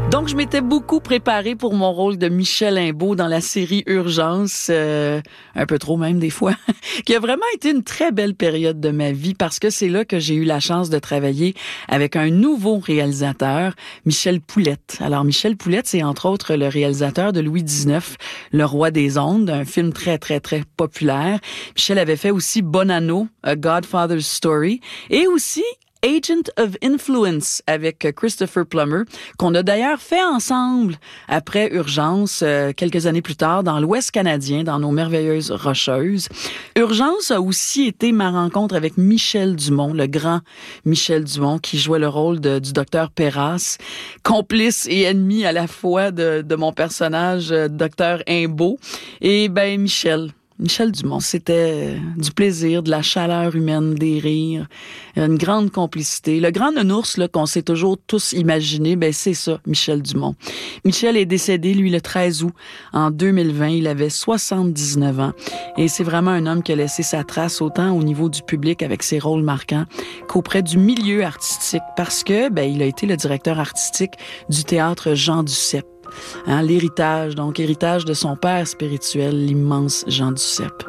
Donc, je m'étais beaucoup préparée pour mon rôle de Michel Imbeau dans la série Urgence, un peu trop même des fois, qui a vraiment été une très belle période de ma vie parce que c'est là que j'ai eu la chance de travailler avec un nouveau réalisateur, Michel Poulette. Alors, Michel Poulette, c'est entre autres le réalisateur de Louis XIX, Le Roi des Ondes, un film très, très, très populaire. Michel avait fait aussi Bonanno, A Godfather's Story, et aussi Agent of Influence avec Christopher Plummer, qu'on a d'ailleurs fait ensemble après Urgence, quelques années plus tard, dans l'Ouest canadien, dans nos merveilleuses Rocheuses. Urgence a aussi été ma rencontre avec Michel Dumont, le grand Michel Dumont, qui jouait le rôle du docteur Perras, complice et ennemi à la fois de mon personnage, docteur Imbeau. Et Michel Dumont, c'était du plaisir, de la chaleur humaine, des rires, une grande complicité. Le grand nounours là, qu'on s'est toujours tous imaginé, c'est ça, Michel Dumont. Michel est décédé, lui, le 13 août en 2020. Il avait 79 ans. Et c'est vraiment un homme qui a laissé sa trace autant au niveau du public avec ses rôles marquants qu'auprès du milieu artistique parce que il a été le directeur artistique du théâtre Jean Duceppe. L'héritage de son père spirituel, l'immense Jean Duceppe.